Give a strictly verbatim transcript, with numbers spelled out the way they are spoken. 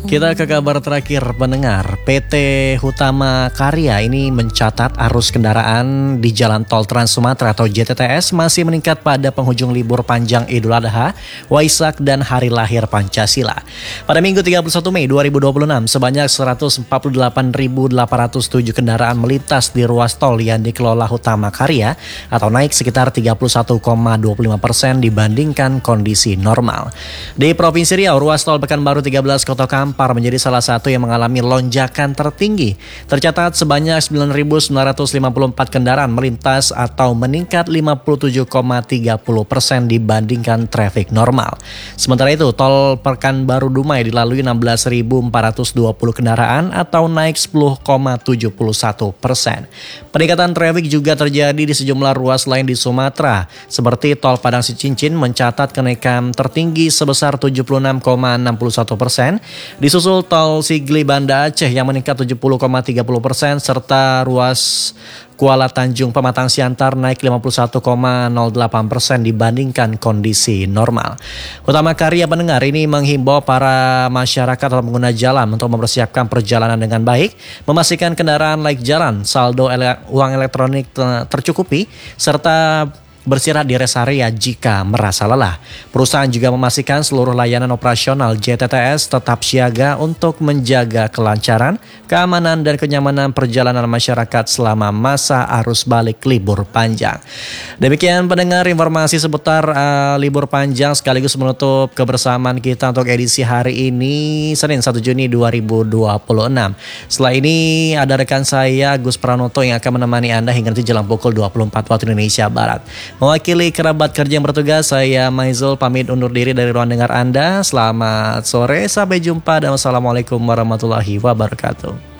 Kita ke kabar terakhir pendengar. P T Hutama Karya ini mencatat arus kendaraan di Jalan Tol Trans Sumatera atau J T T S masih meningkat pada penghujung libur panjang Idul Adha, Waisak dan Hari Lahir Pancasila. Pada Minggu tiga puluh satu Mei dua ribu dua puluh enam, sebanyak seratus empat puluh delapan ribu delapan ratus tujuh kendaraan melintas di ruas tol yang dikelola Hutama Karya atau naik sekitar tiga puluh satu koma dua puluh lima persen dibandingkan kondisi normal. Di Provinsi Riau, ruas tol Pekanbaru tiga belas Kota Kampar menjadi salah satu yang mengalami lonjakan tertinggi. Tercatat sebanyak sembilan ribu sembilan ratus lima puluh empat kendaraan melintas atau meningkat lima puluh tujuh koma tiga puluh persen dibandingkan trafik normal. Sementara itu, tol Pekanbaru Dumai dilalui enam belas ribu empat ratus dua puluh kendaraan atau naik sepuluh koma tujuh puluh satu persen. Peningkatan trafik juga terjadi di sejumlah ruas lain di Sumatera, seperti tol Padang Cincin mencatat kenaikan tertinggi sebesar tujuh puluh enam koma enam puluh satu persen. Disusul tol Sigli Banda Aceh yang meningkat tujuh puluh koma tiga puluh persen serta ruas Kuala Tanjung Pematang Siantar naik lima puluh satu koma nol delapan persen dibandingkan kondisi normal. Hutama Karya pendengar ini menghimbau para masyarakat atau pengguna jalan untuk mempersiapkan perjalanan dengan baik, memastikan kendaraan layak jalan, saldo ele- uang elektronik tercukupi, serta beristirahat di rest area jika merasa lelah. Perusahaan juga memastikan seluruh layanan operasional J T T S tetap siaga untuk menjaga kelancaran, keamanan dan kenyamanan perjalanan masyarakat selama masa arus balik libur panjang. Demikian pendengar informasi seputar uh, libur panjang sekaligus menutup kebersamaan kita untuk edisi hari ini Senin satu Juni dua ribu dua puluh enam. Setelah ini ada rekan saya Gus Pranoto yang akan menemani Anda hingga nanti jelang pukul dua puluh empat waktu Indonesia Barat. Mewakili kerabat kerja yang bertugas, saya Maizul pamit undur diri dari ruang dengar Anda. Selamat sore, sampai jumpa dan wassalamualaikum warahmatullahi wabarakatuh.